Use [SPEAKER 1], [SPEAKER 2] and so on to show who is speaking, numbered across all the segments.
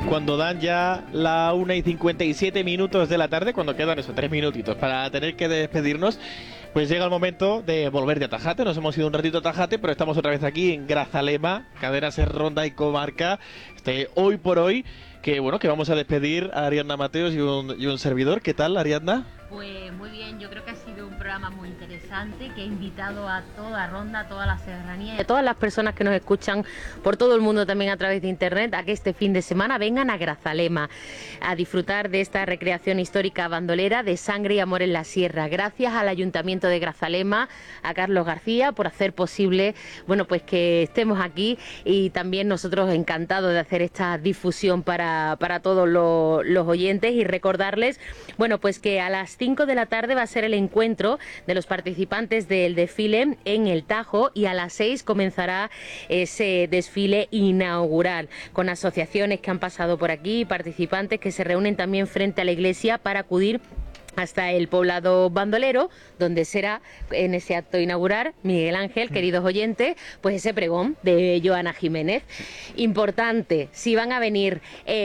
[SPEAKER 1] Cuando dan ya la 1:57 de la tarde, cuando quedan esos 3 minutitos para tener que despedirnos, pues llega el momento de volver de Tajate. Nos hemos ido un ratito a Tajate, pero estamos otra vez aquí en Grazalema, Cadena Ser, Ronda y Comarca. Hoy por hoy, que bueno, que vamos a despedir a Ariadna Mateos y un servidor. ¿Qué tal, Ariadna?
[SPEAKER 2] Pues muy bien, yo creo que ha sido un programa muy interesante, que ha invitado a toda Ronda, a toda la serranía y a todas las personas que nos escuchan por todo el mundo también a través de internet, a que este fin de semana vengan a Grazalema a disfrutar de esta recreación histórica bandolera de sangre y amor en la sierra. Gracias al Ayuntamiento de Grazalema, a Carlos García, por hacer posible, bueno, pues que estemos aquí, y también nosotros encantados de hacer esta difusión para todos los oyentes, y recordarles, bueno, pues que a las 5 de la tarde va a ser el encuentro de los participantes del desfile en el Tajo, y a las 6 comenzará ese desfile inaugural con asociaciones que han pasado por aquí, participantes que se reúnen también frente a la iglesia para acudir hasta el poblado bandolero, donde será en ese acto inaugural, Miguel Ángel, queridos oyentes, pues ese pregón de Joana Jiménez. Importante, si van a venir,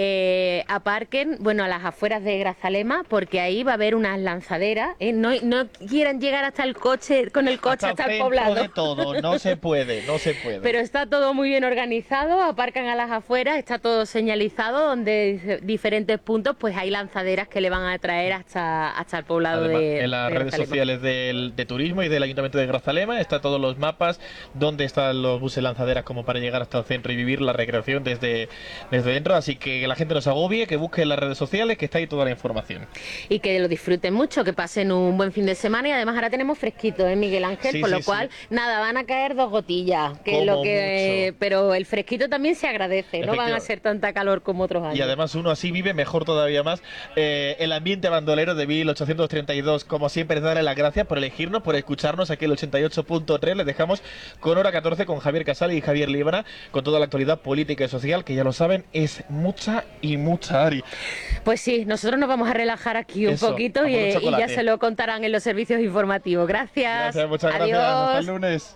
[SPEAKER 2] aparquen, bueno, a las afueras de Grazalema, porque ahí va a haber unas lanzaderas, no quieran llegar hasta el coche, con el coche hasta el poblado.
[SPEAKER 1] De todo, no se puede.
[SPEAKER 2] Pero está todo muy bien organizado, aparcan a las afueras, está todo señalizado, donde diferentes puntos, pues hay lanzaderas que le van a traer hasta el poblado. Además,
[SPEAKER 1] en las redes sociales de turismo y del Ayuntamiento de Grazalema está todos los mapas donde están los buses lanzaderas como para llegar hasta el centro y vivir la recreación desde dentro, así que la gente no se agobie, que busque en las redes sociales, que está ahí toda la información.
[SPEAKER 2] Y que lo disfruten mucho, que pasen un buen fin de semana, y además ahora tenemos fresquito, Miguel Ángel,
[SPEAKER 1] sí,
[SPEAKER 2] por lo cual, nada, van a caer 2 gotillas, que es lo que, pero el fresquito también se agradece, no van a ser tanta calor como otros años.
[SPEAKER 1] Y además uno así vive mejor todavía más el ambiente bandolero de 1832, como siempre, darle las gracias por elegirnos, por escucharnos aquí en el 88.3. Les dejamos con hora 14 con Javier Casal y Javier Líbana, con toda la actualidad política y social, que ya lo saben, es mucha y mucha, Ari.
[SPEAKER 2] Pues sí, nosotros nos vamos a relajar aquí un poquito y ya se lo contarán en los servicios informativos. Gracias.
[SPEAKER 1] Muchas gracias. Hasta el lunes.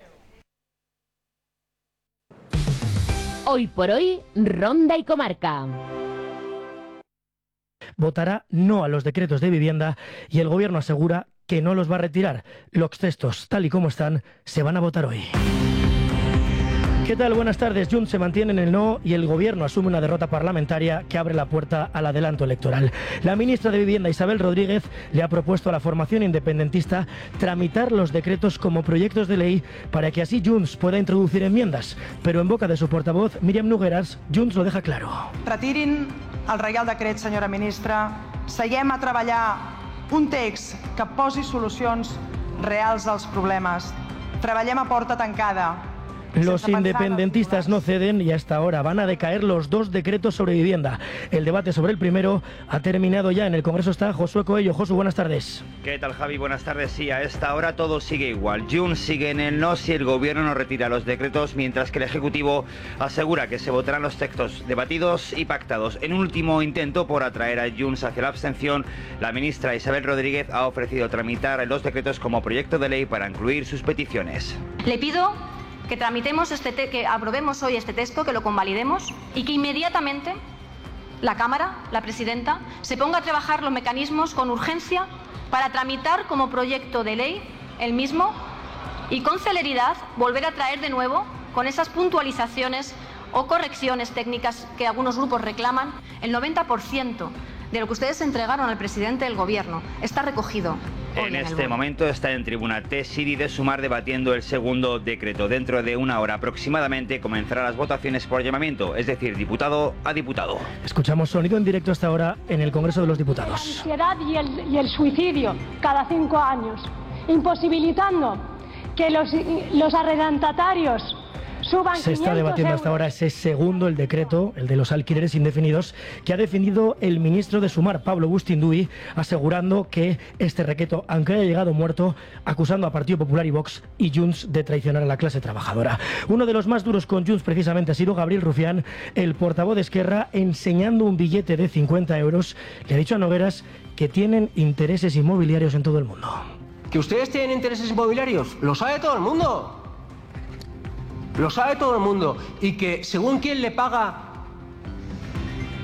[SPEAKER 2] Hoy por hoy, Ronda y Comarca.
[SPEAKER 3] Votará no a los decretos de vivienda y el Gobierno asegura que no los va a retirar. Los textos, tal y como están, se van a votar hoy. ¿Qué tal? Buenas tardes. Junts se mantiene en el no y el Gobierno asume una derrota parlamentaria que abre la puerta al adelanto electoral. La ministra de Vivienda, Isabel Rodríguez, le ha propuesto a la formación independentista tramitar los decretos como proyectos de ley para que así Junts pueda introducir enmiendas. Pero en boca de su portavoz, Míriam Nogueras, Junts lo deja claro.
[SPEAKER 4] Retirin el Reial Decret, senyora ministra. Seguem a treballar un text que posi solucions reals als problemes. Treballem a porta tancada.
[SPEAKER 3] Los independentistas no ceden y hasta ahora van a decaer los 2 decretos sobre vivienda. El debate sobre el primero ha terminado ya. En el Congreso está Josué Coello. Josu, buenas tardes.
[SPEAKER 5] ¿Qué tal, Javi? Buenas tardes. Sí, a esta hora todo sigue igual. Junts sigue en el no si el Gobierno no retira los decretos, mientras que el Ejecutivo asegura que se votarán los textos debatidos y pactados. En un último intento por atraer a Junts hacia la abstención, la ministra Isabel Rodríguez ha ofrecido tramitar los decretos como proyecto de ley para incluir sus peticiones.
[SPEAKER 6] Le pido que tramitemos que aprobemos hoy este texto, que lo convalidemos y que inmediatamente la Cámara, la Presidenta, se ponga a trabajar los mecanismos con urgencia para tramitar como proyecto de ley el mismo y con celeridad volver a traer de nuevo, con esas puntualizaciones o correcciones técnicas que algunos grupos reclaman, el 90% de lo que ustedes entregaron al presidente del Gobierno está recogido.
[SPEAKER 5] En este momento está en tribuna Siri de Sumar debatiendo el segundo decreto. Dentro de una hora aproximadamente comenzarán las votaciones por llamamiento, es decir, diputado a diputado.
[SPEAKER 3] Escuchamos sonido en directo hasta ahora en el Congreso de los Diputados.
[SPEAKER 7] La ansiedad y el suicidio cada 5 años, imposibilitando que los arrendatarios suban.
[SPEAKER 3] Se está debatiendo hasta ahora ese segundo, el decreto, el de los alquileres indefinidos, que ha defendido el ministro de Sumar, Pablo Bustinduy, asegurando que este decreto, aunque haya llegado muerto, acusando a Partido Popular y Vox y Junts de traicionar a la clase trabajadora. Uno de los más duros con Junts precisamente ha sido Gabriel Rufián, el portavoz de Esquerra, enseñando un billete de 50 euros. Le ha dicho a Nogueras que tienen intereses inmobiliarios en todo el mundo.
[SPEAKER 8] ¿Que ustedes tienen intereses inmobiliarios? Lo sabe todo el mundo. Lo sabe todo el mundo. Y que según quién le paga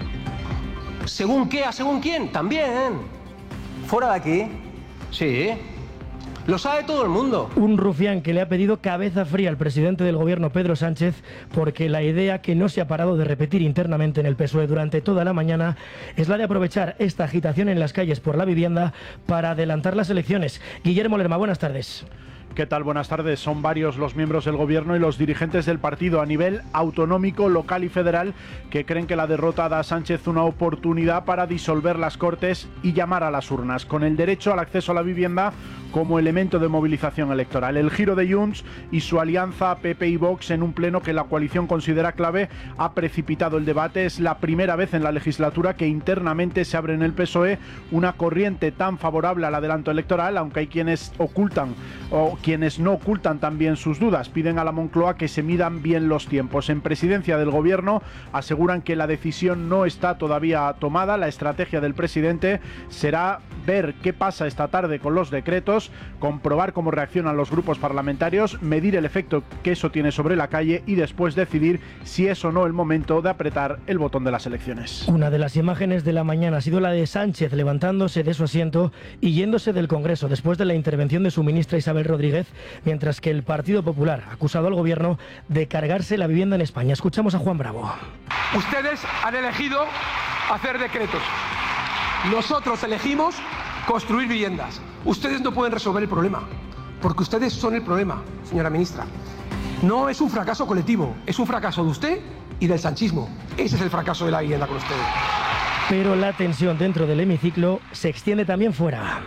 [SPEAKER 8] ¿Según qué? ¿A según quién? También.
[SPEAKER 9] ¿Fuera de aquí?
[SPEAKER 8] Sí. Lo sabe todo el mundo.
[SPEAKER 3] Un rufián que le ha pedido cabeza fría al presidente del gobierno, Pedro Sánchez, porque la idea que no se ha parado de repetir internamente en el PSOE durante toda la mañana es la de aprovechar esta agitación en las calles por la vivienda para adelantar las elecciones. Guillermo Lerma, buenas tardes.
[SPEAKER 10] ¿Qué tal? Buenas tardes. Son varios los miembros del gobierno y los dirigentes del partido a nivel autonómico, local y federal que creen que la derrota da a Sánchez una oportunidad para disolver las Cortes y llamar a las urnas, con el derecho al acceso a la vivienda como elemento de movilización electoral. El giro de Junts y su alianza PP y Vox en un pleno que la coalición considera clave ha precipitado el debate. Es la primera vez en la legislatura que internamente se abre en el PSOE una corriente tan favorable al adelanto electoral, aunque hay quienes ocultan o quienes no ocultan también sus dudas. Piden a la Moncloa que se midan bien los tiempos. En presidencia del gobierno aseguran que la decisión no está todavía tomada. La estrategia del presidente será ver qué pasa esta tarde con los decretos, comprobar cómo reaccionan los grupos parlamentarios, medir el efecto que eso tiene sobre la calle y después decidir si es o no el momento de apretar el botón de las elecciones.
[SPEAKER 3] Una de las imágenes de la mañana ha sido la de Sánchez levantándose de su asiento y yéndose del Congreso después de la intervención de su ministra Isabel Rodríguez, mientras que el Partido Popular ha acusado al gobierno de cargarse la vivienda en España. Escuchamos a Juan Bravo.
[SPEAKER 11] Ustedes han elegido hacer decretos. Nosotros elegimos construir viviendas. Ustedes no pueden resolver el problema, porque ustedes son el problema, señora ministra. No es un fracaso colectivo, es un fracaso de usted y del sanchismo. Ese es el fracaso de la vivienda con ustedes.
[SPEAKER 3] Pero la tensión dentro del hemiciclo se extiende también fuera.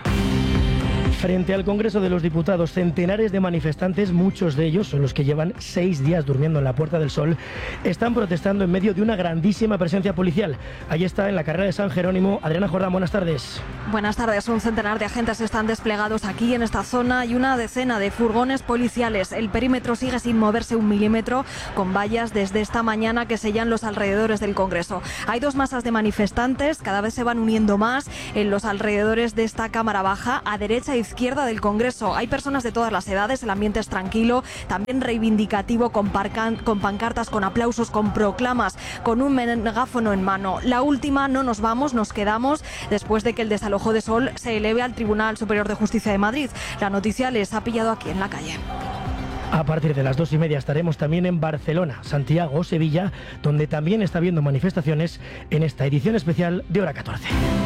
[SPEAKER 3] Frente al Congreso de los Diputados, centenares de manifestantes, muchos de ellos son los que llevan 6 días durmiendo en la Puerta del Sol, están protestando en medio de una grandísima presencia policial. Allí está, en la carrera de San Jerónimo, Adriana Jordán, buenas tardes.
[SPEAKER 12] Buenas tardes. Un centenar de agentes están desplegados aquí en esta zona y una decena de furgones policiales. El perímetro sigue sin moverse un milímetro, con vallas desde esta mañana que sellan los alrededores del Congreso. Hay 2 masas de manifestantes, cada vez se van uniendo más en los alrededores de esta Cámara Baja, a derecha e izquierda del Congreso. Hay personas de todas las edades, el ambiente es tranquilo, también reivindicativo, con pancartas, con aplausos, con proclamas, con un megáfono en mano. La última: no nos vamos, nos quedamos, después de que el desalojo de Sol se eleve al Tribunal Superior de Justicia de Madrid. La noticia les ha pillado aquí en la calle.
[SPEAKER 3] A partir de las 2:30 estaremos también en Barcelona, Santiago o Sevilla, donde también está habiendo manifestaciones en esta edición especial de Hora 14.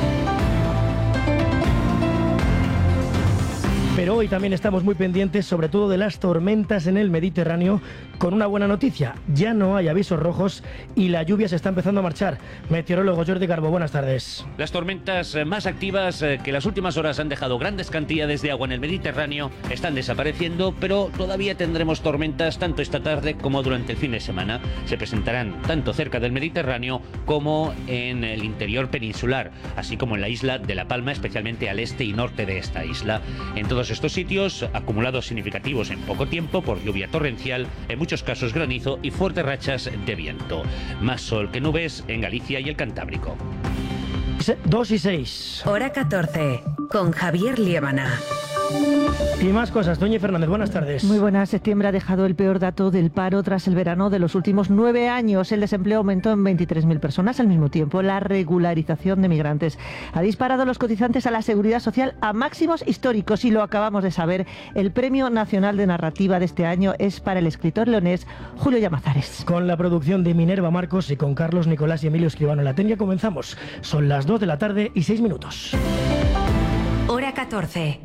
[SPEAKER 3] Pero hoy también estamos muy pendientes, sobre todo de las tormentas en el Mediterráneo, con una buena noticia: ya no hay avisos rojos y la lluvia se está empezando a marchar. Meteorólogo Jordi Garbo, buenas tardes.
[SPEAKER 13] Las tormentas más activas que las últimas horas han dejado grandes cantidades de agua en el Mediterráneo están desapareciendo, pero todavía tendremos tormentas tanto esta tarde como durante el fin de semana. Se presentarán tanto cerca del Mediterráneo como en el interior peninsular, así como en la isla de La Palma, especialmente al este y norte de esta isla. En todos estos sitios, acumulados significativos en poco tiempo por lluvia torrencial, en muchos casos granizo y fuertes rachas de viento. Más sol que nubes en Galicia y el Cantábrico.
[SPEAKER 3] 2:06.
[SPEAKER 14] Hora 14, con Javier Liébana.
[SPEAKER 3] Y más cosas. Doña Fernández, buenas tardes.
[SPEAKER 15] Muy buenas. Septiembre ha dejado el peor dato del paro tras el verano de los últimos 9 años. El desempleo aumentó en 23.000 personas. Al mismo tiempo, la regularización de migrantes ha disparado los cotizantes a la Seguridad Social a máximos históricos. Y lo acabamos de saber, el Premio Nacional de Narrativa de este año es para el escritor leonés Julio Llamazares.
[SPEAKER 3] Con la producción de Minerva Marcos y con Carlos Nicolás y Emilio Escribano en la técnica comenzamos. Son las 2 de la tarde y 6 minutos.
[SPEAKER 14] Hora 14.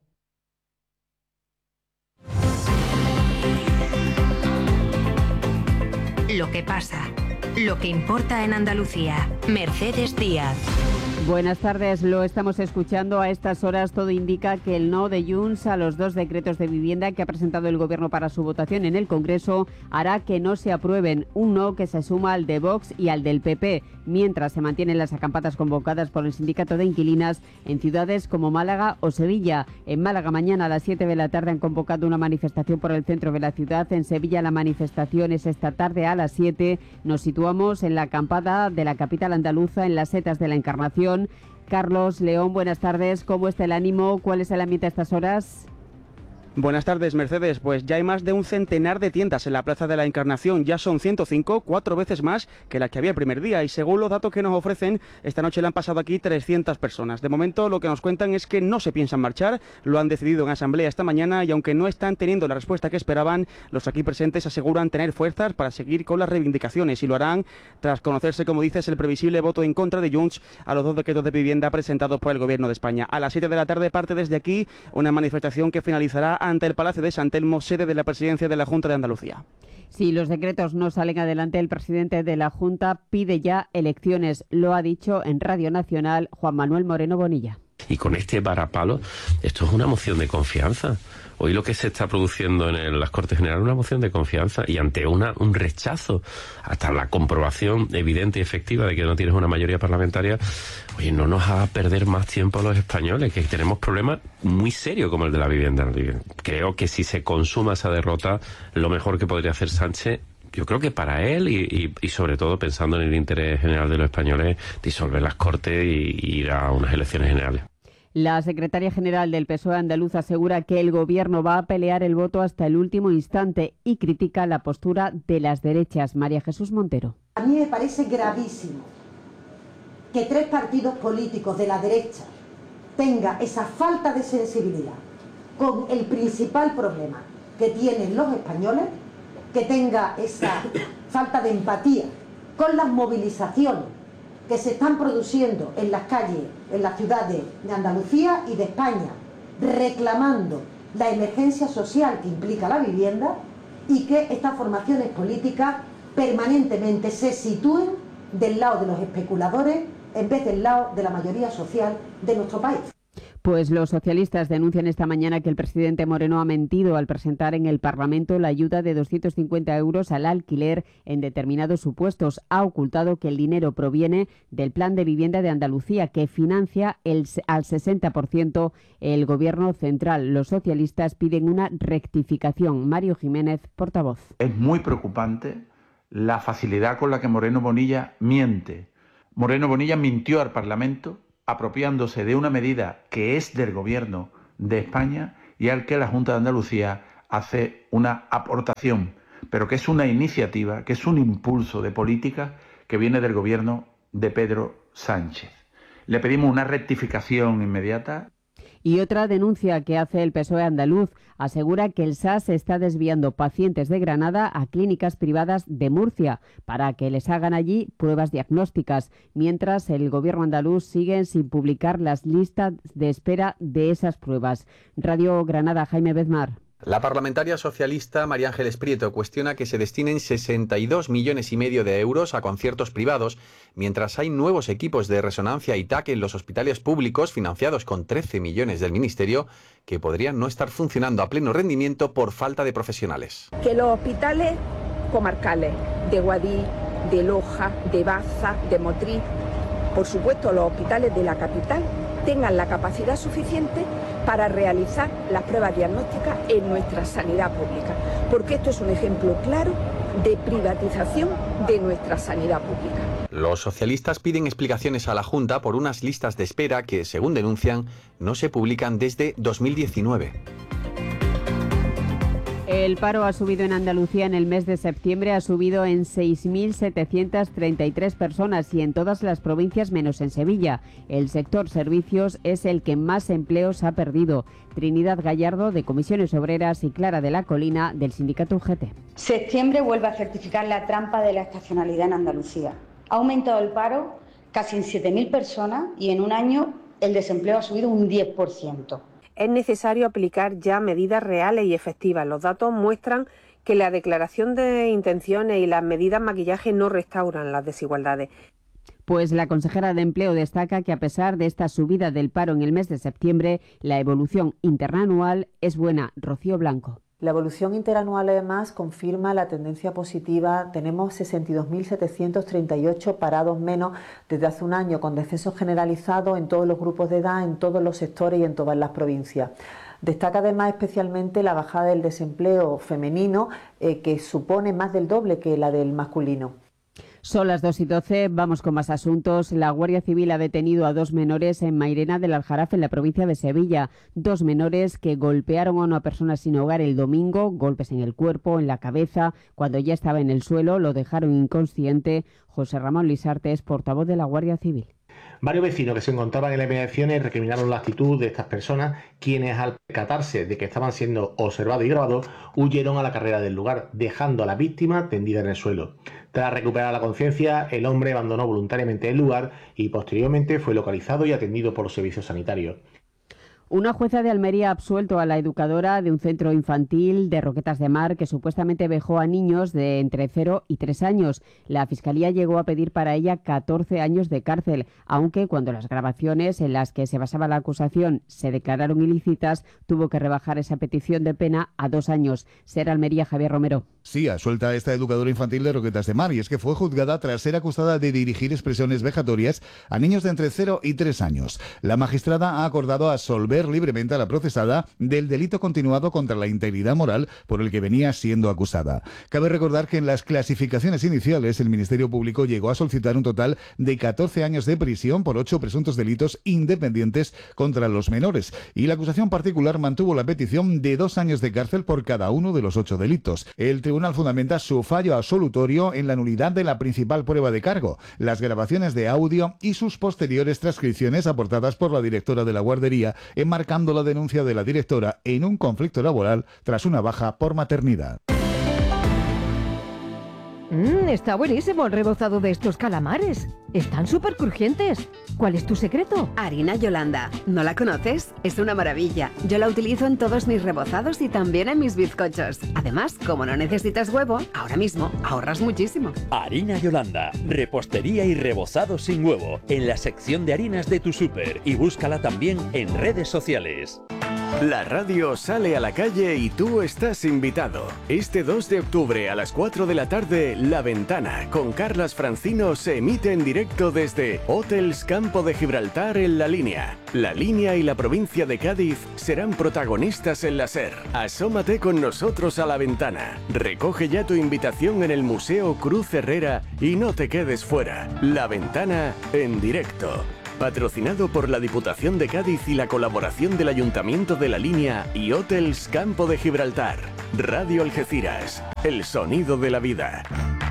[SPEAKER 14] Lo que pasa, lo que importa en Andalucía. Mercedes Díaz.
[SPEAKER 16] Buenas tardes, lo estamos escuchando a estas horas. Todo indica que el no de Junts a los 2 decretos de vivienda que ha presentado el Gobierno para su votación en el Congreso hará que no se aprueben. Un no que se suma al de Vox y al del PP, mientras se mantienen las acampadas convocadas por el Sindicato de Inquilinas en ciudades como Málaga o Sevilla. En Málaga mañana a las 7 de la tarde han convocado una manifestación por el centro de la ciudad. En Sevilla la manifestación es esta tarde a las 7. Nos situamos en la acampada de la capital andaluza, en las Setas de la Encarnación. Carlos León, buenas tardes. ¿Cómo está el ánimo? ¿Cuál es el ambiente a estas horas?
[SPEAKER 9] Buenas tardes, Mercedes. Pues ya hay más de un centenar de tiendas en la Plaza de la Encarnación. Ya son 105, 4 veces más que las que había el primer día. Y según los datos que nos ofrecen, esta noche le han pasado aquí 300 personas. De momento, lo que nos cuentan es que no se piensan marchar. Lo han decidido en asamblea esta mañana y aunque no están teniendo la respuesta que esperaban, los aquí presentes aseguran tener fuerzas para seguir con las reivindicaciones y lo harán tras conocerse, como dices, el previsible voto en contra de Junts a los 2 decretos de vivienda presentados por el Gobierno de España. A las 7 de la tarde parte desde aquí una manifestación que finalizará ante el Palacio de San Telmo, sede de la presidencia de la Junta de Andalucía.
[SPEAKER 16] Si los decretos no salen adelante, el presidente de la Junta pide ya elecciones. Lo ha dicho en Radio Nacional Juan Manuel Moreno Bonilla.
[SPEAKER 17] Y con este varapalo, esto es una moción de confianza. Hoy lo que se está produciendo en las Cortes Generales es una moción de confianza y ante un rechazo, hasta la comprobación evidente y efectiva de que no tienes una mayoría parlamentaria, oye, no nos haga perder más tiempo a los españoles, que tenemos problemas muy serios como el de la vivienda. Creo que si se consuma esa derrota, lo mejor que podría hacer Sánchez, yo creo que para él y sobre todo pensando en el interés general de los españoles, disolver las Cortes y ir a unas elecciones generales.
[SPEAKER 16] La secretaria general del PSOE andaluz asegura que el Gobierno va a pelear el voto hasta el último instante y critica la postura de las derechas. María Jesús Montero.
[SPEAKER 18] A mí me parece gravísimo que 3 partidos políticos de la derecha tengan esa falta de sensibilidad con el principal problema que tienen los españoles, que tenga esa falta de empatía con las movilizaciones que se están produciendo en las calles, en las ciudades de Andalucía y de España, reclamando la emergencia social que implica la vivienda y que estas formaciones políticas permanentemente se sitúen del lado de los especuladores en vez del lado de la mayoría social de nuestro país.
[SPEAKER 16] Pues los socialistas denuncian esta mañana que el presidente Moreno ha mentido al presentar en el Parlamento la ayuda de 250 euros al alquiler en determinados supuestos. Ha ocultado que el dinero proviene del Plan de Vivienda de Andalucía, que financia al 60% el Gobierno central. Los socialistas piden una rectificación. Mario Jiménez, portavoz.
[SPEAKER 19] Es muy preocupante la facilidad con la que Moreno Bonilla miente. Moreno Bonilla mintió al Parlamento apropiándose de una medida que es del Gobierno de España y al que la Junta de Andalucía hace una aportación, pero que es una iniciativa, que es un impulso de política que viene del Gobierno de Pedro Sánchez. Le pedimos una rectificación inmediata.
[SPEAKER 16] Y otra denuncia que hace el PSOE andaluz asegura que el SAS está desviando pacientes de Granada a clínicas privadas de Murcia para que les hagan allí pruebas diagnósticas, mientras el Gobierno andaluz sigue sin publicar las listas de espera de esas pruebas. Radio Granada, Jaime Bezmar.
[SPEAKER 20] La parlamentaria socialista María Ángeles Prieto cuestiona que se destinen 62,5 millones de euros a conciertos privados, mientras hay nuevos equipos de resonancia y TAC en los hospitales públicos financiados con 13 millones del Ministerio que podrían no estar funcionando a pleno rendimiento por falta de profesionales.
[SPEAKER 21] Que los hospitales comarcales de Guadix, de Loja, de Baza, de Motril, por supuesto los hospitales de la capital, tengan la capacidad suficiente para realizar las pruebas diagnósticas en nuestra sanidad pública, porque esto es un ejemplo claro de privatización de nuestra sanidad pública.
[SPEAKER 20] Los socialistas piden explicaciones a la Junta por unas listas de espera que, según denuncian, no se publican desde 2019.
[SPEAKER 16] El paro ha subido en Andalucía en el mes de septiembre, ha subido en 6.733 personas y en todas las provincias menos en Sevilla. El sector servicios es el que más empleos ha perdido. Trinidad Gallardo, de Comisiones Obreras, y Clara de la Colina, del sindicato UGT.
[SPEAKER 22] Septiembre vuelve a certificar la trampa de la estacionalidad en Andalucía. Ha aumentado el paro casi en 7.000 personas y en un año el desempleo ha subido un 10%.
[SPEAKER 23] Es necesario aplicar ya medidas reales y efectivas. Los datos muestran que la declaración de intenciones y las medidas maquillaje no restauran las desigualdades.
[SPEAKER 16] Pues la consejera de Empleo destaca que a pesar de esta subida del paro en el mes de septiembre, la evolución interanual es buena. Rocío Blanco.
[SPEAKER 24] La evolución interanual además confirma la tendencia positiva. Tenemos 62.738 parados menos desde hace un año, con descensos generalizados en todos los grupos de edad, en todos los sectores y en todas las provincias. Destaca además especialmente la bajada del desempleo femenino, que supone más del doble que la del masculino.
[SPEAKER 16] Son las 2:12, vamos con más asuntos. La Guardia Civil ha detenido a 2 menores en Mairena del Aljarafe, en la provincia de Sevilla. 2 menores que golpearon a una persona sin hogar el domingo, golpes en el cuerpo, en la cabeza. Cuando ya estaba en el suelo, lo dejaron inconsciente. José Ramón Lisarte es portavoz de la Guardia Civil.
[SPEAKER 1] Varios vecinos que se encontraban en las inmediaciones recriminaron la actitud de estas personas, quienes al percatarse de que estaban siendo observados y grabados, huyeron a la carrera del lugar, dejando a la víctima tendida en el suelo. Tras recuperar la conciencia, el hombre abandonó voluntariamente el lugar y posteriormente fue localizado y atendido por los servicios sanitarios.
[SPEAKER 16] Una jueza de Almería ha absuelto a la educadora de un centro infantil de Roquetas de Mar que supuestamente vejó a niños de entre 0 y 3 años. La Fiscalía llegó a pedir para ella 14 años de cárcel, aunque cuando las grabaciones en las que se basaba la acusación se declararon ilícitas, tuvo que rebajar esa petición de pena a 2 años. Ser Almería, Javier Romero.
[SPEAKER 2] Sí, absuelta a esta educadora infantil de Roquetas de Mar, y es que fue juzgada tras ser acusada de dirigir expresiones vejatorias a niños de entre 0 y 3 años. La magistrada ha acordado absolver libremente a la procesada del delito continuado contra la integridad moral por el que venía siendo acusada. Cabe recordar que en las clasificaciones iniciales el Ministerio Público llegó a solicitar un total de 14 años de prisión por 8 presuntos delitos independientes contra los menores, y la acusación particular mantuvo la petición de 2 años de cárcel por cada uno de los 8 delitos. El tribunal fundamenta su fallo absolutorio en la nulidad de la principal prueba de cargo, las grabaciones de audio y sus posteriores transcripciones aportadas por la directora de la guardería, enmarcando la denuncia de la directora en un conflicto laboral tras una baja por maternidad.
[SPEAKER 4] Está buenísimo el rebozado de estos calamares. Están súper crujientes. ¿Cuál es tu secreto?
[SPEAKER 6] Harina Yolanda. ¿No la conoces? Es una maravilla. Yo la utilizo en todos mis rebozados y también en mis bizcochos. Además, como no necesitas huevo, ahora mismo ahorras muchísimo.
[SPEAKER 25] Harina Yolanda. Repostería y rebozado sin huevo. En la sección de harinas de tu súper. Y búscala también en redes sociales.
[SPEAKER 26] La radio sale a la calle y tú estás invitado. Este 2 de octubre a las 4 de la tarde, La Ventana, con Carlas Francino, se emite en directo desde Hotels Campo de Gibraltar en La Línea. La Línea y la provincia de Cádiz serán protagonistas en la SER. Asómate con nosotros a La Ventana. Recoge ya tu invitación en el Museo Cruz Herrera y no te quedes fuera. La Ventana en directo. Patrocinado por la Diputación de Cádiz y la colaboración del Ayuntamiento de La Línea y Hotels Campo de Gibraltar. Radio Algeciras, el sonido de la vida.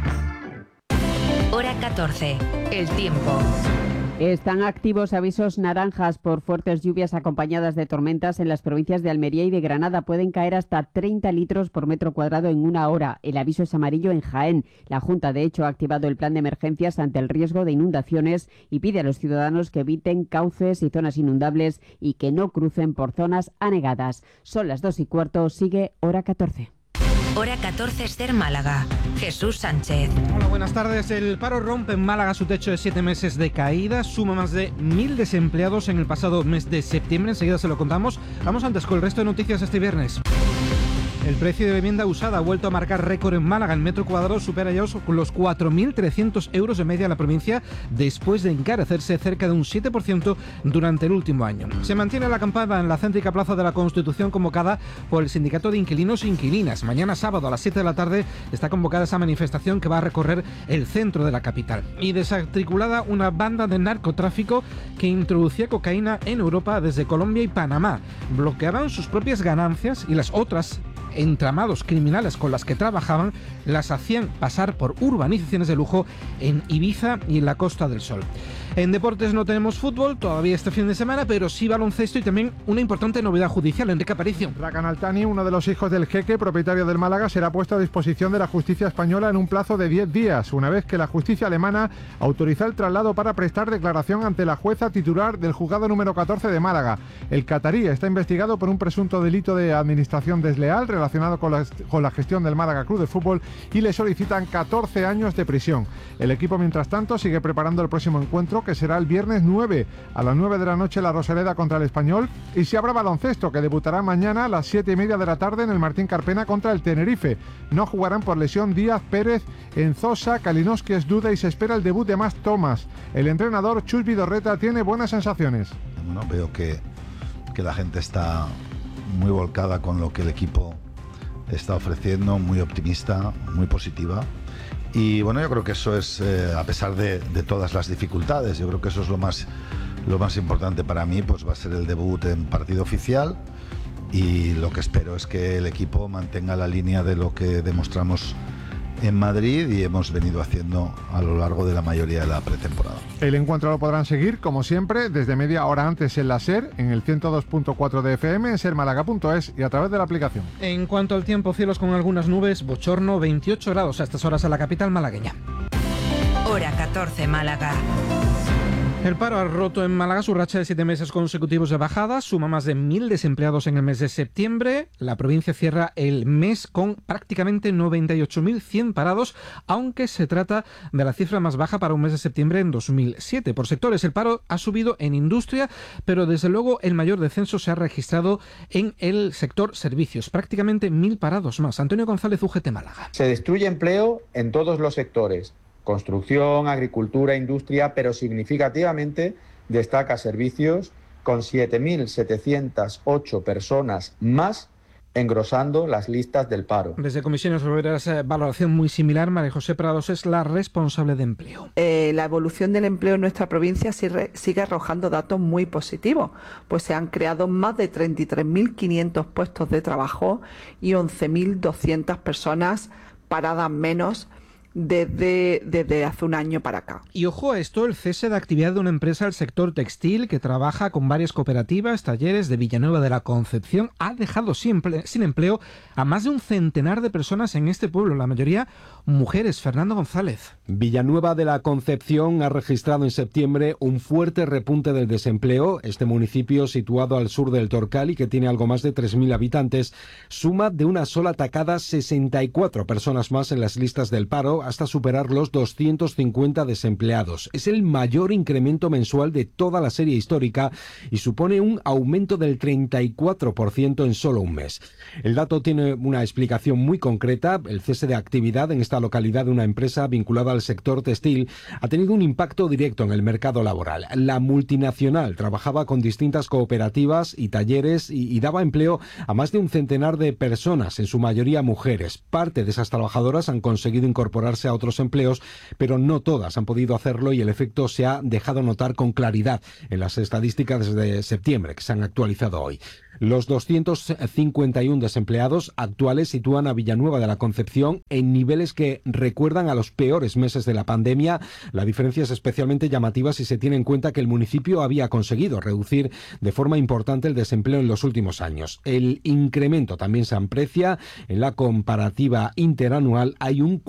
[SPEAKER 14] Hora 14, el tiempo.
[SPEAKER 16] Están activos avisos naranjas por fuertes lluvias acompañadas de tormentas en las provincias de Almería y de Granada. Pueden caer hasta 30 litros por metro cuadrado en una hora. El aviso es amarillo en Jaén. La Junta, de hecho, ha activado el plan de emergencias ante el riesgo de inundaciones y pide a los ciudadanos que eviten cauces y zonas inundables y que no crucen por zonas anegadas. Son las 2:15, sigue Hora 14.
[SPEAKER 14] Hora 14, SER Málaga. Jesús Sánchez.
[SPEAKER 27] Hola, buenas tardes. El paro rompe en Málaga su techo de 7 meses de caída. Suma más de 1.000 desempleados en el pasado mes de septiembre. Enseguida se lo contamos. Vamos antes con el resto de noticias este viernes. El precio de vivienda usada ha vuelto a marcar récord en Málaga. El metro cuadrado supera ya los 4.300 euros de media en la provincia, después de encarecerse cerca de un 7% durante el último año. Se mantiene la acampada en la céntrica Plaza de la Constitución convocada por el Sindicato de Inquilinos e Inquilinas. Mañana sábado a las 7 de la tarde está convocada esa manifestación que va a recorrer el centro de la capital. Y desarticulada una banda de narcotráfico que introducía cocaína en Europa desde Colombia y Panamá. Bloqueaban sus propias ganancias y las otras entramados criminales con las que trabajaban las hacían pasar por urbanizaciones de lujo en Ibiza y en la Costa del Sol. En deportes no tenemos fútbol todavía este fin de semana, pero sí baloncesto y también una importante novedad judicial. Enrique Aparicio.
[SPEAKER 28] Dragan Altani, uno de los hijos del jeque propietario del Málaga, será puesto a disposición de la justicia española en un plazo de 10 días, una vez que la justicia alemana autorizó el traslado para prestar declaración ante la jueza titular del juzgado número 14 de Málaga. El catarí está investigado por un presunto delito de administración desleal relacionado con la gestión del Málaga Club de Fútbol y le solicitan 14 años de prisión. El equipo, mientras tanto, sigue preparando el próximo encuentro, que será el viernes 9 a las 9 de la noche la Rosaleda contra el Español, y se habrá baloncesto, que debutará mañana a las 7:30 de la tarde en el Martín Carpena contra el Tenerife. No jugarán por lesión Díaz, Pérez, Enzosa, Kalinowski es duda y se espera el debut de Mas Thomas. El entrenador Chus Vidorreta tiene buenas sensaciones.
[SPEAKER 29] Bueno, veo que la gente está muy volcada con lo que el equipo está ofreciendo, muy optimista, muy positiva, Y bueno, yo creo que eso es, a pesar de todas las dificultades, yo creo que eso es lo más importante para mí, pues va a ser el debut en partido oficial, y lo que espero es que el equipo mantenga la línea de lo que demostramos en Madrid y hemos venido haciendo a lo largo de la mayoría de la pretemporada.
[SPEAKER 28] El encuentro lo podrán seguir, como siempre, desde media hora antes en la SER, en el 102.4 de FM, en sermálaga.es y a través de la aplicación.
[SPEAKER 27] En cuanto al tiempo, cielos con algunas nubes, bochorno, 28 grados a estas horas en la capital malagueña.
[SPEAKER 14] Hora 14 Málaga.
[SPEAKER 27] El paro ha roto en Málaga su racha de 7 meses consecutivos de bajada, suma más de 1.000 desempleados en el mes de septiembre. La provincia cierra el mes con prácticamente 98.100 parados, aunque se trata de la cifra más baja para un mes de septiembre en 2007. Por sectores, el paro ha subido en industria, pero desde luego el mayor descenso se ha registrado en el sector servicios, prácticamente 1.000 parados más. Antonio González, UGT Málaga.
[SPEAKER 3] Se destruye empleo en todos los sectores. Construcción, agricultura, industria, pero significativamente destaca servicios con 7.708 personas más engrosando las listas del paro.
[SPEAKER 27] Desde Comisiones Obreras, valoración muy similar. María José Prados es la responsable de empleo.
[SPEAKER 5] La evolución del empleo en nuestra provincia sigue arrojando datos muy positivos, pues se han creado más de 33.500 puestos de trabajo y 11.200 personas paradas menos desde hace un año para acá.
[SPEAKER 27] Y ojo a esto, el cese de actividad de una empresa del sector textil que trabaja con varias cooperativas, talleres de Villanueva de la Concepción, ha dejado sin empleo a más de un centenar de personas en este pueblo, la mayoría mujeres. Fernando González.
[SPEAKER 7] Villanueva de la Concepción ha registrado en septiembre un fuerte repunte del desempleo. Este municipio, situado al sur del Torcal y que tiene algo más de 3.000 habitantes, suma de una sola tacada 64 personas más en las listas del paro, hasta superar los 250 desempleados. Es el mayor incremento mensual de toda la serie histórica y supone un aumento del 34% en solo un mes. El dato tiene una explicación muy concreta. El cese de actividad en esta localidad de una empresa vinculada al sector textil ha tenido un impacto directo en el mercado laboral. La multinacional trabajaba con distintas cooperativas y talleres y daba empleo a más de un centenar de personas, en su mayoría mujeres. Parte de esas trabajadoras han conseguido incorporarse a otros empleos, pero no todas han podido hacerlo y el efecto se ha dejado notar con claridad en las estadísticas de septiembre que se han actualizado hoy. Los 251 desempleados actuales sitúan a Villanueva de la Concepción en niveles que recuerdan a los peores meses de la pandemia. La diferencia es especialmente llamativa si se tiene en cuenta que el municipio había conseguido reducir de forma importante el desempleo en los últimos años. El incremento también se aprecia. En la comparativa interanual hay un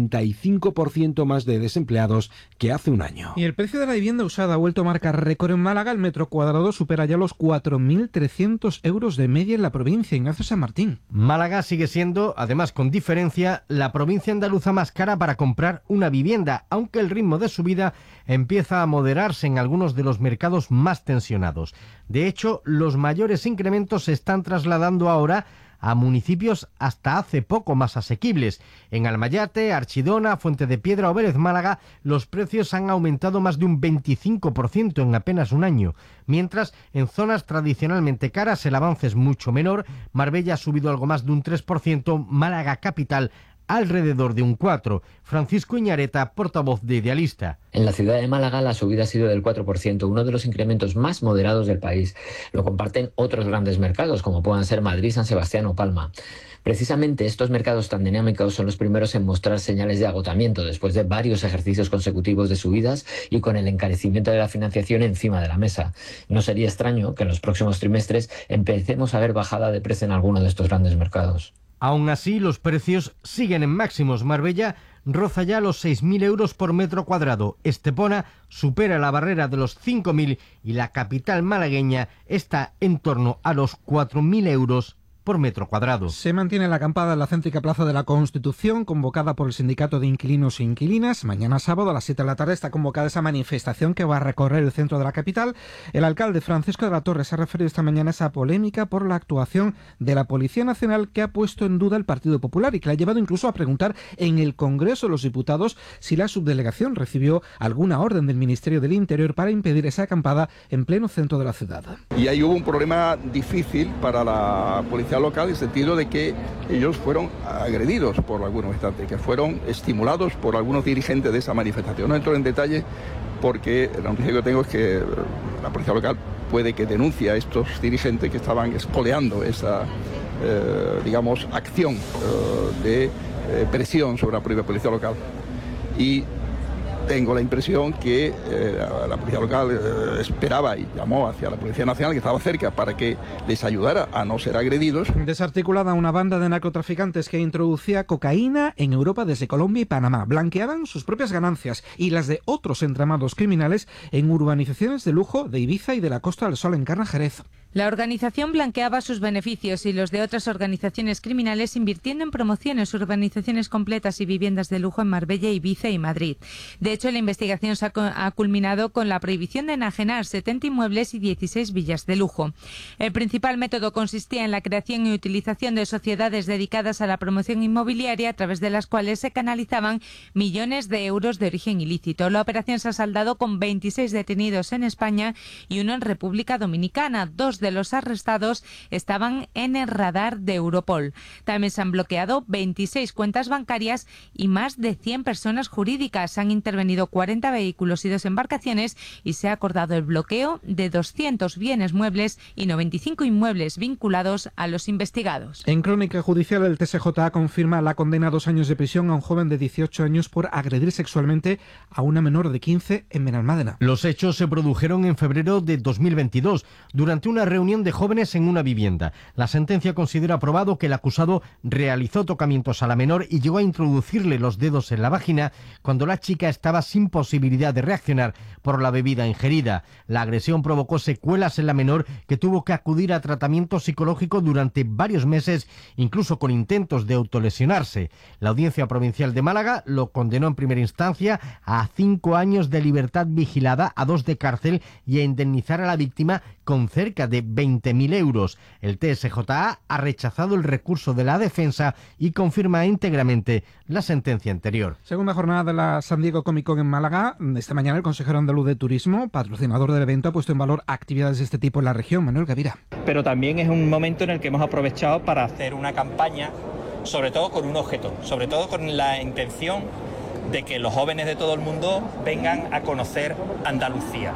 [SPEAKER 7] 45% más de desempleados que hace un año.
[SPEAKER 27] Y el precio de la vivienda usada ha vuelto a marcar récord en Málaga. El metro cuadrado supera ya los 4.300 euros de media en la provincia. Ignacio San Martín.
[SPEAKER 8] Málaga sigue siendo, además con diferencia, la provincia andaluza más cara para comprar una vivienda, aunque el ritmo de subida empieza a moderarse en algunos de los mercados más tensionados. De hecho, los mayores incrementos se están trasladando ahora a municipios hasta hace poco más asequibles. En Almayate, Archidona, Fuente de Piedra o Vélez Málaga, los precios han aumentado más de un 25% en apenas un año, mientras en zonas tradicionalmente caras el avance es mucho menor. Marbella ha subido algo más de un 3%, Málaga capital alrededor de un 4%. Francisco Iñareta, portavoz de Idealista.
[SPEAKER 10] En la ciudad de Málaga la subida ha sido del 4%, uno de los incrementos más moderados del país. Lo comparten otros grandes mercados, como puedan ser Madrid, San Sebastián o Palma. Precisamente estos mercados tan dinámicos son los primeros en mostrar señales de agotamiento después de varios ejercicios consecutivos de subidas y con el encarecimiento de la financiación encima de la mesa. No sería extraño que en los próximos trimestres empecemos a ver bajada de precio en alguno de estos grandes mercados.
[SPEAKER 8] Aún así, los precios siguen en máximos. Marbella roza ya los 6.000 euros por metro cuadrado. Estepona supera la barrera de los 5.000 y la capital malagueña está en torno a los 4.000 euros por metro cuadrado.
[SPEAKER 27] Se mantiene la acampada en la céntrica Plaza de la Constitución, convocada por el Sindicato de Inquilinos e Inquilinas. Mañana sábado a las 7 de la tarde está convocada esa manifestación que va a recorrer el centro de la capital. El alcalde Francisco de la Torre se ha referido esta mañana a esa polémica por la actuación de la Policía Nacional que ha puesto en duda el Partido Popular y que le ha llevado incluso a preguntar en el Congreso de los Diputados si la subdelegación recibió alguna orden del Ministerio del Interior para impedir esa acampada en pleno centro de la ciudad.
[SPEAKER 11] Y ahí hubo un problema difícil para la Policía
[SPEAKER 9] policía local, en el sentido de que ellos fueron agredidos por algunos manifestantes, que fueron estimulados por algunos dirigentes de esa manifestación. No entro en detalle porque la noticia que tengo es que la policía local puede que denuncie a estos dirigentes que estaban espoleando esa, acción de presión sobre la propia policía local. Y tengo la impresión que la policía local esperaba y llamó hacia la Policía Nacional, que estaba cerca, para que les ayudara a no ser agredidos.
[SPEAKER 27] Desarticulada una banda de narcotraficantes que introducía cocaína en Europa desde Colombia y Panamá. Blanqueaban sus propias ganancias y las de otros entramados criminales en urbanizaciones de lujo de Ibiza y de la Costa del Sol en Jerez.
[SPEAKER 11] La organización blanqueaba sus beneficios y los de otras organizaciones criminales invirtiendo en promociones, urbanizaciones completas y viviendas de lujo en Marbella, Ibiza y Madrid. De hecho, la investigación ha culminado con la prohibición de enajenar 70 inmuebles y 16 villas de lujo. El principal método consistía en la creación y utilización de sociedades dedicadas a la promoción inmobiliaria, a través de las cuales se canalizaban millones de euros de origen ilícito. La operación se ha saldado con 26 detenidos en España y uno en República Dominicana. 2 de los arrestados estaban en el radar de Europol. También se han bloqueado 26 cuentas bancarias y más de 100 personas jurídicas. Se han intervenido 40 vehículos y 2 embarcaciones y se ha acordado el bloqueo de 200 bienes muebles y 95 inmuebles vinculados a los investigados.
[SPEAKER 27] En crónica judicial, el TSJ confirma la condena a 2 años de prisión a un joven de 18 años por agredir sexualmente a una menor de 15 en Benalmádena.
[SPEAKER 8] Los hechos se produjeron en febrero de 2022 durante una reunión de jóvenes en una vivienda. La sentencia considera probado que el acusado realizó tocamientos a la menor y llegó a introducirle los dedos en la vagina cuando la chica estaba sin posibilidad de reaccionar por la bebida ingerida. La agresión provocó secuelas en la menor, que tuvo que acudir a tratamiento psicológico durante varios meses, incluso con intentos de autolesionarse. La Audiencia Provincial de Málaga lo condenó en primera instancia a 5 años de libertad vigilada, a 2 de cárcel y a indemnizar a la víctima con cerca de 20.000 euros. El TSJA ha rechazado el recurso de la defensa y confirma íntegramente la sentencia anterior.
[SPEAKER 27] Segunda jornada de la San Diego Comic Con en Málaga. Esta mañana el consejero andaluz de Turismo, patrocinador del evento, ha puesto en valor actividades de este tipo en la región. Manuel Gavira.
[SPEAKER 12] Pero también es un momento en el que hemos aprovechado para hacer una campaña, sobre todo con un objeto, sobre todo con la intención de que los jóvenes de todo el mundo vengan a conocer Andalucía.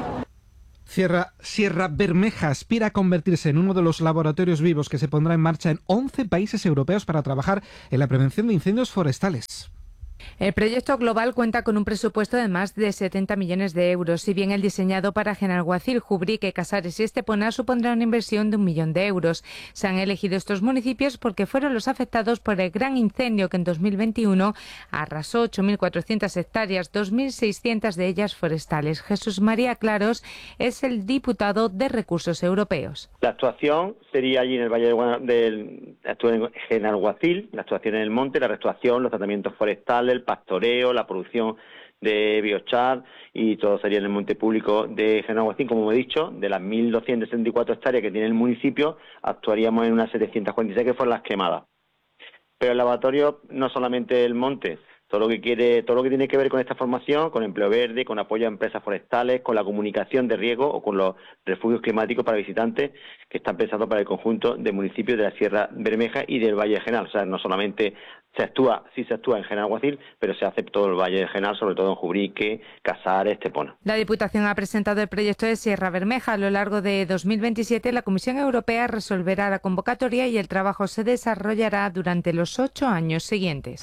[SPEAKER 27] Sierra Bermeja aspira a convertirse en uno de los laboratorios vivos que se pondrá en marcha en 11 países europeos para trabajar en la prevención de incendios forestales.
[SPEAKER 11] El proyecto global cuenta con un presupuesto de más de 70 millones de euros. Si bien el diseñado para Genalguacil, Jubrique, Casares y Estepona supondrá una inversión de 1 millón de euros. Se han elegido estos municipios porque fueron los afectados por el gran incendio que en 2021 arrasó 8.400 hectáreas, 2.600 de ellas forestales. Jesús María Claros es el diputado de Recursos Europeos.
[SPEAKER 13] La actuación sería allí en el Valle del Genalguacil, la actuación en el monte, la restauración, los tratamientos forestales, el pastoreo, la producción de biochar, y todo sería en el monte público de Genalguacil. Como he dicho, de las 1.274 hectáreas que tiene el municipio, actuaríamos en unas 746 que fueron las quemadas. Pero el laboratorio no solamente el monte, todo lo que tiene que ver con esta formación, con empleo verde, con apoyo a empresas forestales, con la comunicación de riesgo o con los refugios climáticos para visitantes que están pensados para el conjunto de municipios de la Sierra Bermeja y del Valle de Genal. O sea, no solamente se actúa en Genalguacil, pero se hace todo el Valle de Genal, sobre todo en Jubrique, Casares, Estepona.
[SPEAKER 11] La Diputación ha presentado el proyecto de Sierra Bermeja. A lo largo de 2027, la Comisión Europea resolverá la convocatoria y el trabajo se desarrollará durante los 8 años siguientes.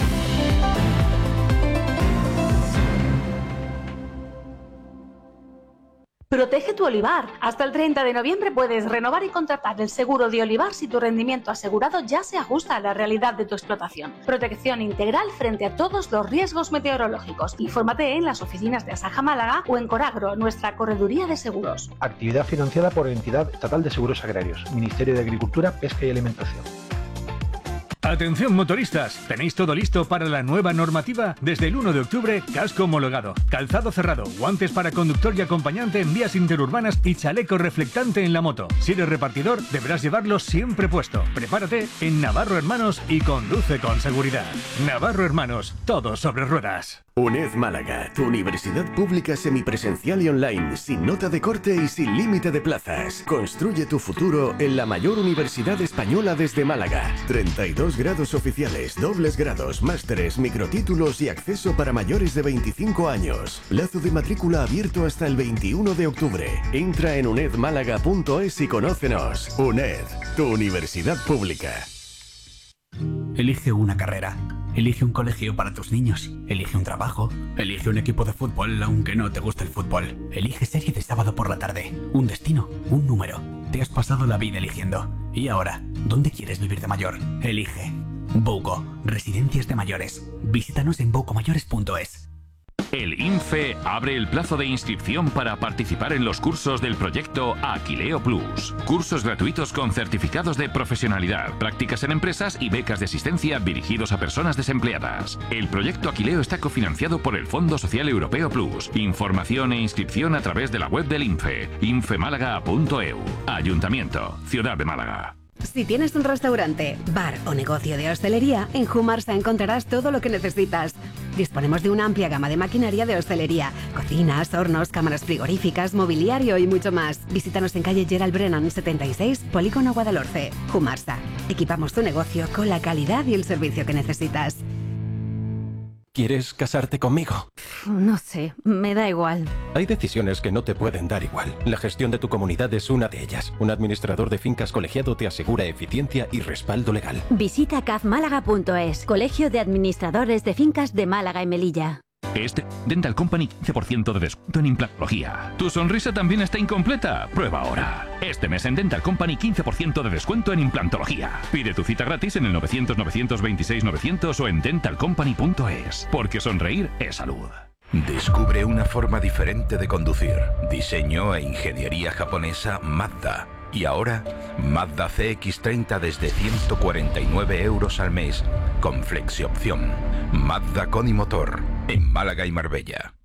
[SPEAKER 15] Protege tu olivar. Hasta el 30 de noviembre puedes renovar y contratar el seguro de olivar si tu rendimiento asegurado ya se ajusta a la realidad de tu explotación. Protección integral frente a todos los riesgos meteorológicos. Infórmate en las oficinas de Asaja Málaga o en Coragro, nuestra correduría de seguros.
[SPEAKER 17] Actividad financiada por la Entidad Estatal de Seguros Agrarios, Ministerio de Agricultura, Pesca y Alimentación.
[SPEAKER 1] Atención motoristas, ¿tenéis todo listo para la nueva normativa? Desde el 1 de octubre, casco homologado, calzado cerrado, guantes para conductor y acompañante en vías interurbanas y chaleco reflectante en la moto. Si eres repartidor, deberás llevarlo siempre puesto. Prepárate en Navarro Hermanos y conduce con seguridad. Navarro Hermanos, todo sobre ruedas.
[SPEAKER 26] UNED Málaga, tu universidad pública semipresencial y online, sin nota de corte y sin límite de plazas. Construye tu futuro en la mayor universidad española desde Málaga. 32 grados oficiales, dobles grados, másteres, microtítulos y acceso para mayores de 25 años. Plazo de matrícula abierto hasta el 21 de octubre. Entra en unedmálaga.es y conócenos. UNED, tu universidad pública.
[SPEAKER 17] Elige una carrera. Elige un colegio para tus niños. Elige un trabajo. Elige un equipo de fútbol, aunque no te guste el fútbol. Elige serie de sábado por la tarde. Un destino, un número. Te has pasado la vida eligiendo. ¿Y ahora? ¿Dónde quieres vivir de mayor? Elige. Bouco, residencias de mayores. Visítanos en boucomayores.es.
[SPEAKER 18] El INFE abre el plazo de inscripción para participar en los cursos del proyecto Aquileo Plus. Cursos gratuitos con certificados de profesionalidad, prácticas en empresas y becas de asistencia dirigidos a personas desempleadas. El proyecto Aquileo está cofinanciado por el Fondo Social Europeo Plus. Información e inscripción a través de la web del INFE, infemálaga.eu. Ayuntamiento, Ciudad de Málaga.
[SPEAKER 6] Si tienes un restaurante, bar o negocio de hostelería, en Humarsa encontrarás todo lo que necesitas. Disponemos de una amplia gama de maquinaria de hostelería, cocinas, hornos, cámaras frigoríficas, mobiliario y mucho más. Visítanos en calle Gerald Brennan 76, Polígono Guadalhorce. Humarsa. Equipamos tu negocio con la calidad y el servicio que necesitas.
[SPEAKER 19] ¿Quieres casarte conmigo?
[SPEAKER 20] No sé, me da igual.
[SPEAKER 19] Hay decisiones que no te pueden dar igual. La gestión de tu comunidad es una de ellas. Un administrador de fincas colegiado te asegura eficiencia y respaldo legal.
[SPEAKER 20] Visita cafmálaga.es, Colegio de Administradores de Fincas de Málaga y Melilla.
[SPEAKER 18] Este Dental Company 15% de descuento en implantología. ¿Tu sonrisa también está incompleta? Prueba ahora. Este mes en Dental Company 15% de descuento en implantología. Pide tu cita gratis en el 900-926-900 o en dentalcompany.es. Porque sonreír es salud.
[SPEAKER 21] Descubre una forma diferente de conducir. Diseño e ingeniería japonesa Mazda. Y ahora, Mazda CX-30 desde 149 euros al mes, con flexiopción. Mazda con y motor, en Málaga y Marbella.